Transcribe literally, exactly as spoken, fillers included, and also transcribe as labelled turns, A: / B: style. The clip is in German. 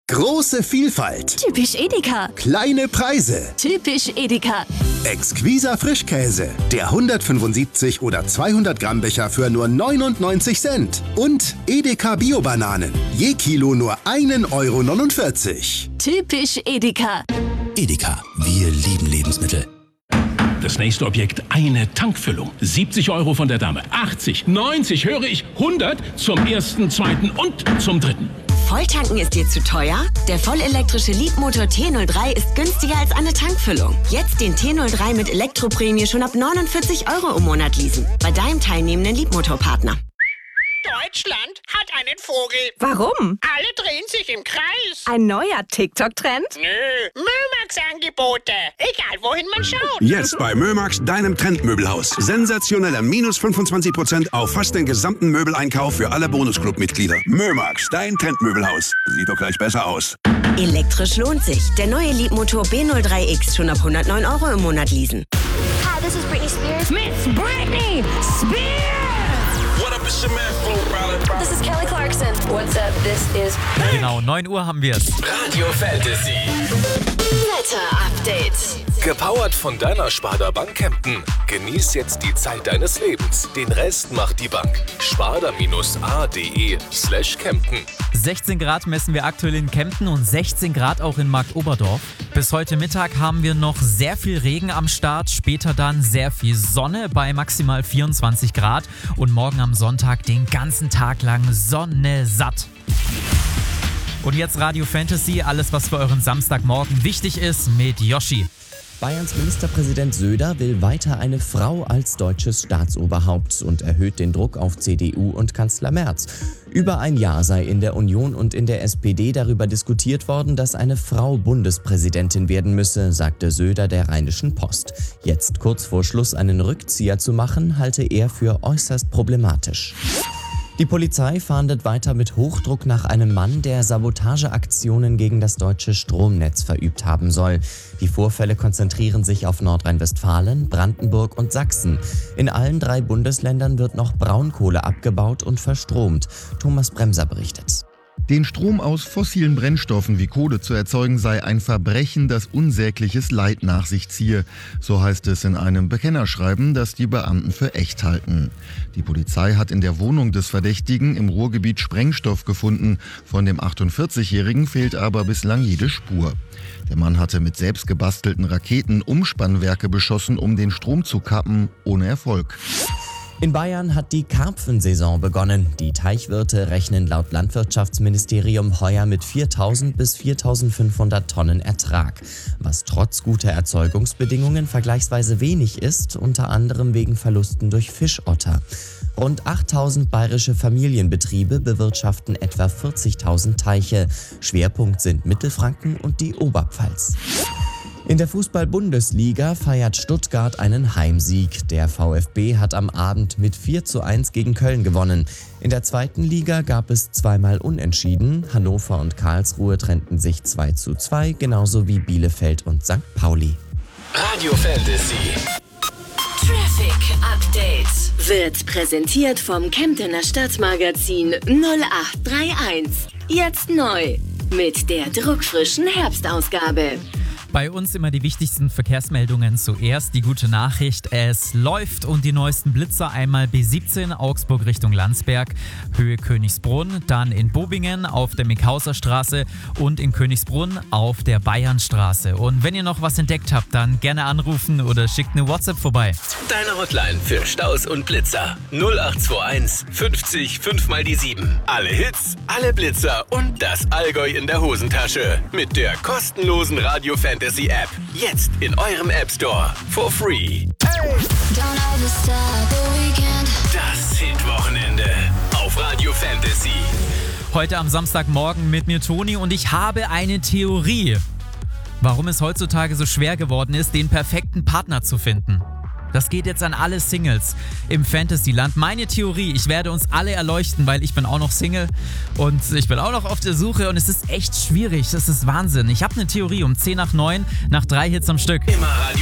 A: Große Vielfalt.
B: Typisch Edeka.
A: Kleine Preise.
B: Typisch Edeka.
A: Exquiser Frischkäse. Der hundertfünfundsiebzig oder zweihundert Gramm Becher für nur neunundneunzig Cent. Und Edeka Bio-Bananen. Je Kilo nur ein Euro neunundvierzig.
B: Typisch Edeka.
C: Edeka, wir lieben Lebensmittel.
D: Das nächste Objekt, eine Tankfüllung. siebzig Euro von der Dame. achtzig, neunzig, höre ich, hundert zum ersten, zweiten und zum dritten.
E: Volltanken ist dir zu teuer? Der vollelektrische Leapmotor T null drei ist günstiger als eine Tankfüllung. Jetzt den T null drei mit Elektroprämie schon ab neunundvierzig Euro im Monat leasen. Bei deinem teilnehmenden Leapmotor-Partner.
F: Deutschland hat einen Vogel.
G: Warum?
F: Alle drehen sich im Kreis.
G: Ein neuer TikTok-Trend?
F: Nö, Mömax-Angebote. Egal, wohin man schaut.
H: Jetzt bei Mömax, deinem Trendmöbelhaus. Sensationelle minus fünfundzwanzig Prozent auf fast den gesamten Möbeleinkauf für alle Bonusclub-Mitglieder. Mömax, dein Trendmöbelhaus. Sieht doch gleich besser aus.
E: Elektrisch lohnt sich. Der neue Leapmotor B null drei X schon ab hundertneun Euro im Monat leasen.
I: Hi, this is Britney Spears.
B: Miss Britney Spears!
J: What up, it's your man, Flo Rida.
I: This is Kelly Clarkson. What's up, this is...
K: Genau, neun Uhr haben wir es.
J: Radio Fantasy.
I: Wetter-Update.
J: Gepowert von deiner Sparda Bank Kempten. Genieß jetzt die Zeit deines Lebens. Den Rest macht die Bank. Sparda-ade slash Kempten.
K: sechzehn Grad messen wir aktuell in Kempten und sechzehn Grad auch in Marktoberdorf. Bis heute Mittag haben wir noch sehr viel Regen am Start, später dann sehr viel Sonne bei maximal vierundzwanzig Grad und morgen am Sonntag den ganzen Tag lang Sonne satt. Und jetzt Radio Fantasy, alles was für euren Samstagmorgen wichtig ist mit Yoshi.
L: Bayerns Ministerpräsident Söder will weiter eine Frau als deutsches Staatsoberhaupt und erhöht den Druck auf C D U und Kanzler Merz. Über ein Jahr sei in der Union und in der S P D darüber diskutiert worden, dass eine Frau Bundespräsidentin werden müsse, sagte Söder der Rheinischen Post. Jetzt kurz vor Schluss einen Rückzieher zu machen, halte er für äußerst problematisch. Die Polizei fahndet weiter mit Hochdruck nach einem Mann, der Sabotageaktionen gegen das deutsche Stromnetz verübt haben soll. Die Vorfälle konzentrieren sich auf Nordrhein-Westfalen, Brandenburg und Sachsen. In allen drei Bundesländern wird noch Braunkohle abgebaut und verstromt. Thomas Bremser berichtet.
M: Den Strom aus fossilen Brennstoffen wie Kohle zu erzeugen, sei ein Verbrechen, das unsägliches Leid nach sich ziehe. So heißt es in einem Bekennerschreiben, das die Beamten für echt halten. Die Polizei hat in der Wohnung des Verdächtigen im Ruhrgebiet Sprengstoff gefunden. Von dem achtundvierzigjährigen fehlt aber bislang jede Spur. Der Mann hatte mit selbst gebastelten Raketen Umspannwerke beschossen, um den Strom zu kappen, ohne Erfolg.
L: In Bayern hat die Karpfensaison begonnen. Die Teichwirte rechnen laut Landwirtschaftsministerium heuer mit viertausend bis viertausendfünfhundert Tonnen Ertrag, was trotz guter Erzeugungsbedingungen vergleichsweise wenig ist, unter anderem wegen Verlusten durch Fischotter. Rund achttausend bayerische Familienbetriebe bewirtschaften etwa vierzigtausend Teiche. Schwerpunkt sind Mittelfranken und die Oberpfalz. In der Fußball-Bundesliga feiert Stuttgart einen Heimsieg. Der VfB hat am Abend mit vier zu eins gegen Köln gewonnen. In der zweiten Liga gab es zweimal Unentschieden. Hannover und Karlsruhe trennten sich zwei zu zwei, genauso wie Bielefeld und Sankt Pauli.
J: Radio Fantasy.
I: Traffic Update wird präsentiert vom Kemptener Stadtmagazin null acht drei eins. Jetzt neu mit der druckfrischen Herbstausgabe.
K: Bei uns immer die wichtigsten Verkehrsmeldungen. Zuerst die gute Nachricht, es läuft und die neuesten Blitzer einmal B siebzehn Augsburg Richtung Landsberg, Höhe Königsbrunn, dann in Bobingen auf der Mickhauser Straße und in Königsbrunn auf der Bayernstraße. Und wenn ihr noch was entdeckt habt, dann gerne anrufen oder schickt eine WhatsApp vorbei.
J: Deine Hotline für Staus und Blitzer. null acht zwei eins fünfzig fünf mal die sieben. Alle Hits, alle Blitzer und das Allgäu in der Hosentasche. Mit der kostenlosen Radio Fantasy App. Jetzt in eurem App Store. For free. Hey. Das Hit-Wochenende auf Radio Fantasy.
K: Heute am Samstagmorgen mit mir Toni und ich habe eine Theorie, warum es heutzutage so schwer geworden ist, den perfekten Partner zu finden. Das geht jetzt an alle Singles im Fantasyland. Meine Theorie, ich werde uns alle erleuchten, weil ich bin auch noch Single und ich bin auch noch auf der Suche und es ist echt schwierig. Das ist Wahnsinn. Ich habe eine Theorie um zehn nach neun nach drei Hits am Stück.
J: Immer Radio